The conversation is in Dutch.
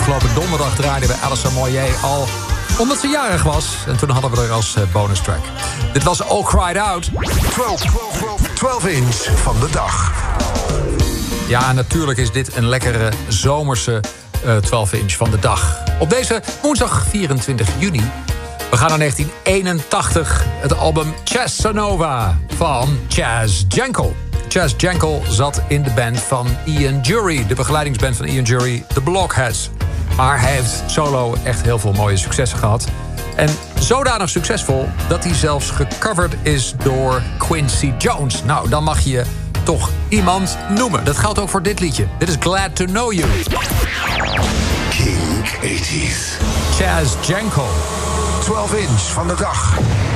Afgelopen donderdag draaiden we Alison Moyet al omdat ze jarig was. En toen hadden we er als bonus track. Dit was All Cried Out. 12 inch van de dag. Ja, natuurlijk is dit een lekkere zomerse 12 inch van de dag. Op deze woensdag 24 juni. We gaan naar 1981. Het album Casanova van Chas Jankel. Chas Jankel zat in de band van Ian Dury. De begeleidingsband van Ian Dury, The Blockheads. Maar hij heeft solo echt heel veel mooie successen gehad. En zodanig succesvol dat hij zelfs gecoverd is door Quincy Jones. Nou, dan mag je toch iemand noemen. Dat geldt ook voor dit liedje. Dit is Glad to Know You. King 80s. Chas Jankel. 12 inch van de dag.